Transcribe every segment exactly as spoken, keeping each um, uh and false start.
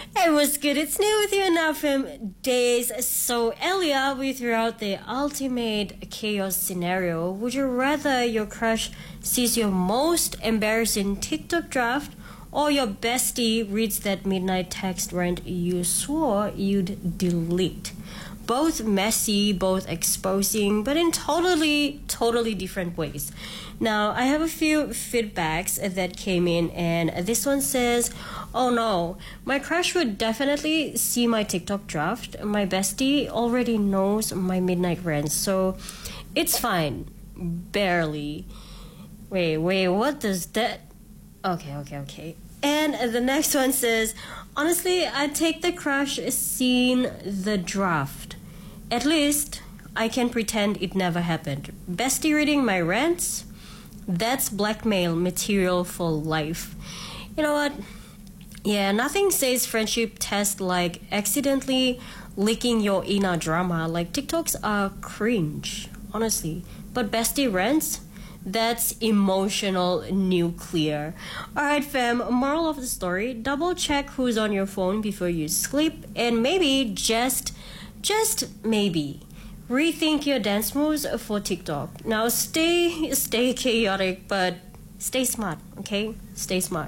Hey, what's good? It's New with you in F M days. So earlier we threw out the ultimate chaos scenario. Would you rather your crush sees your most embarrassing TikTok draft or your bestie reads that midnight text rant you swore you'd delete? Both messy, both exposing, but in totally, totally different ways. Now, I have a few feedbacks that came in, and this one says, oh no, my crush would definitely see my TikTok draft. My bestie already knows my midnight rants, so it's fine. Barely. Wait, wait, what does that... Okay, okay, okay. And the next one says, honestly, I'd take the crush seeing the draft. At least I can pretend it never happened. Bestie reading my rants? That's blackmail material for life. You know what? Yeah, nothing says friendship test like accidentally leaking your inner drama. Like, TikToks are cringe, honestly. But bestie rants? That's emotional nuclear. Alright fam, moral of the story, double check who's on your phone before you sleep, and maybe, just, just maybe, rethink your dance moves for TikTok. Now stay, stay chaotic, but stay smart, okay? Stay smart.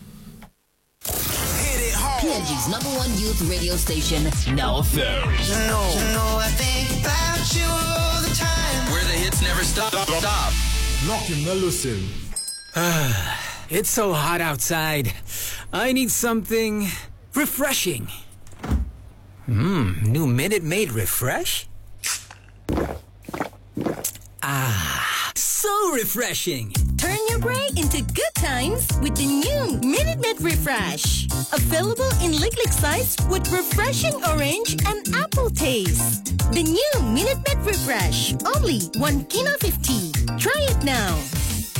P N G's number one youth radio station, now F M. No, no, I think about you all the time. Where the hits never stop. Stop. Lock in the listen. It's so hot outside. I need something refreshing. Mmm, new Minute Maid Refresh? Ah, so refreshing. Turn your break into good times with the new Minute Maid Refresh. Available in liquid size with refreshing orange and apple taste. The new Minute Maid Refresh. Only one kina fifty. Try it now.